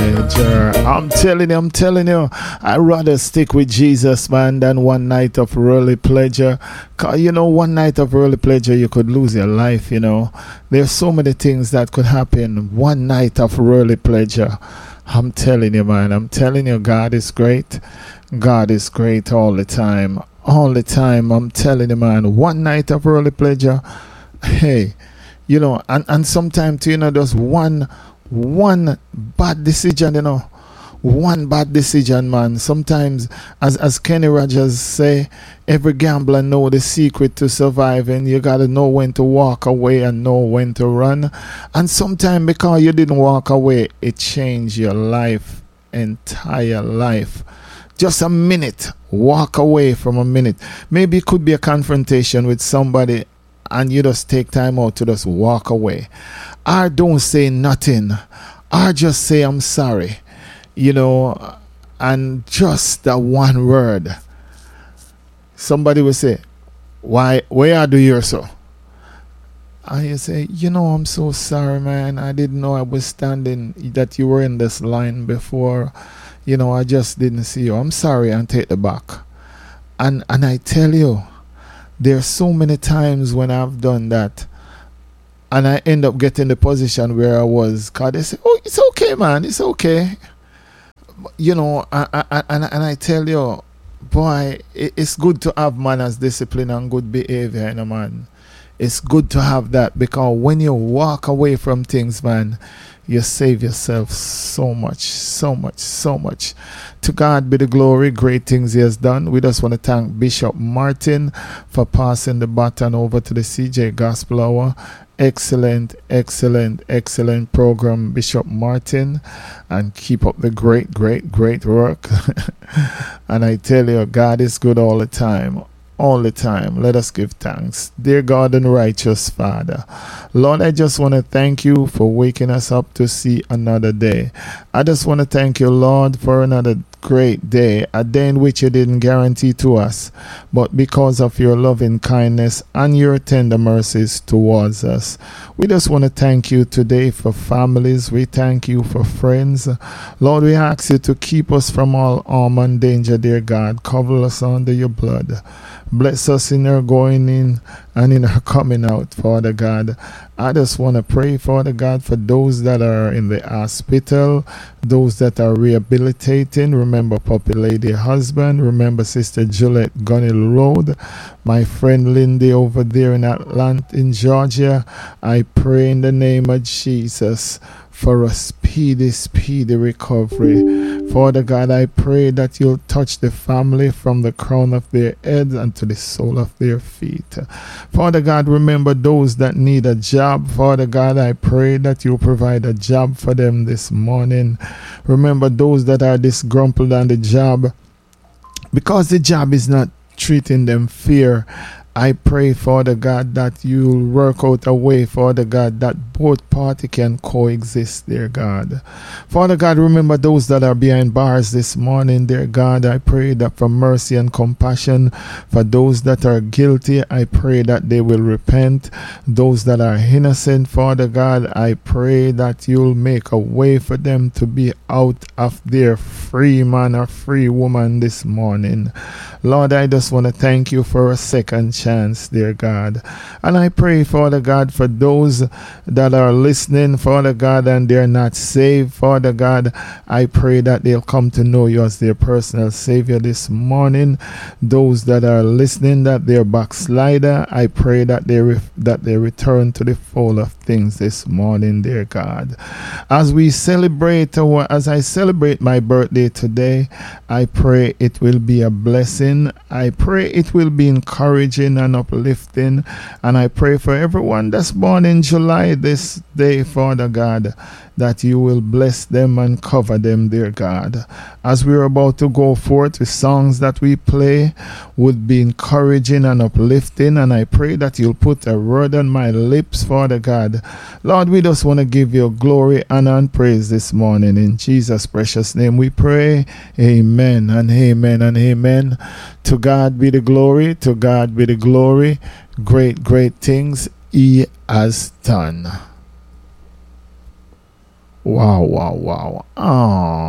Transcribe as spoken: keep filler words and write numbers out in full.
pleasure. I'm telling you, I'm telling you, I'd rather stick with Jesus, man, than one night of worldly pleasure. 'Cause, you know, one night of worldly pleasure, you could lose your life, you know. There's so many things that could happen. One night of worldly pleasure. I'm telling you, man, I'm telling you, God is great. God is great all the time. All the time, I'm telling you, man, one night of worldly pleasure. Hey, you know, and, and sometimes, you know, there's one one bad decision, you know, one bad decision, man. Sometimes, as as Kenny Rogers say, every gambler know the secret to surviving. You gotta know when to walk away and know when to run. And sometimes, because you didn't walk away, it changed your life, entire life. Just a minute, walk away from a minute. Maybe it could be a confrontation with somebody, and you just take time out to just walk away. Or don't say nothing. Or just say, I'm sorry. You know, and just that one word. Somebody will say, why, where do you so? And you say, you know, I'm so sorry, man. I didn't know I was standing, that you were in this line before. You know, I just didn't see you. I'm sorry, and take the back. And, and I tell you, there's so many times when I've done that, and I end up getting the position where I was, because they say, oh, it's okay, man, it's okay. You know, I, I, and, and I tell you, boy, it, it's good to have manners, discipline, and good behavior, you know, man. It's good to have that, because when you walk away from things, man, you save yourself so much, so much, so much. To God be the glory, great things he has done. We just want to thank Bishop Martin for passing the baton over to the C J Gospel Hour. Excellent, excellent, excellent program, Bishop Martin. And keep up the great, great, great work. And I tell you, God is good all the time. All the time. Let us give thanks. Dear God and righteous Father, Lord, I just want to thank you for waking us up to see another day. I just want to thank you, Lord, for another great day, a day in which you didn't guarantee to us, but because of your loving kindness and your tender mercies towards us. We just want to thank you today for families. We thank you for friends. Lord, we ask you to keep us from all harm and danger, dear God. Cover us under your blood. Bless us in our going in and in our coming out, Father God. I just want to pray, Father God, for those that are in the hospital, those that are rehabilitating. Remember Puppy Lady husband. Remember Sister Juliet Gunnell Road. My friend Lindy over there in Atlanta, in Georgia. I pray in the name of Jesus for a speedy, speedy recovery. Father God, I pray that you'll touch the family from the crown of their heads and to the sole of their feet. Father God, remember those that need a job. Father God, I pray that you'll provide a job for them this morning. Remember those that are disgruntled on the job because the job is not treating them fair. I pray, Father God, that you'll work out a way, Father God, that both parties can coexist, dear God. Father God, remember those that are behind bars this morning, dear God. I pray that for mercy and compassion for those that are guilty, I pray that they will repent. Those that are innocent, Father God, I pray that you'll make a way for them to be out of their free man or free woman this morning. Lord, I just want to thank you for a second chance, dear God. And I pray, Father God, for those that are listening, Father God, and they're not saved, Father God, I pray that they'll come to know you as their personal Savior this morning. Those that are listening, that they're backslider, I pray that they re- that they return to the fold of things this morning, dear God. As we celebrate, or as I celebrate my birthday today, I pray it will be a blessing. I pray it will be encouraging and uplifting. And I pray for everyone that's born in July this day, Father God, that you will bless them and cover them, dear God. As we're about to go forth, the songs that we play would be encouraging and uplifting. And I pray that you'll put a word on my lips, Father God. Lord, we just want to give you glory, honor, and praise this morning. In Jesus' precious name we pray. Amen and amen and amen. To God be the glory. To God be the glory. Great, great things he has done. Wow, wow, wow. Oh.